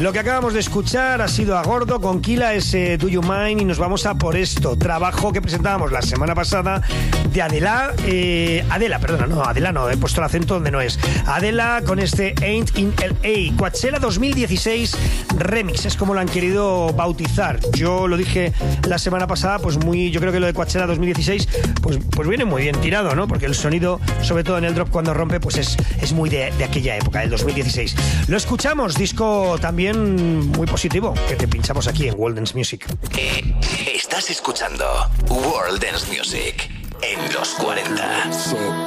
Lo que acabamos de escuchar ha sido a Gordo con Kila, ese Do You Mind, y nos vamos a por esto. Trabajo que presentábamos la semana pasada de Adela. Adela no, he puesto el acento donde no es. Adela con este Ain't in L.A. Coachella 2016 Remix, es como lo han querido bautizar. Yo lo dije la semana pasada, pues yo creo que lo de Coachella 2016 pues viene muy bien tirado, ¿no? Porque el sonido, sobre todo en el drop cuando rompe, pues es muy de aquella época, del 2016. Lo escuchamos, disco también muy positivo, que te pinchamos aquí en World Dance Music. Estás escuchando World Dance Music en los 40.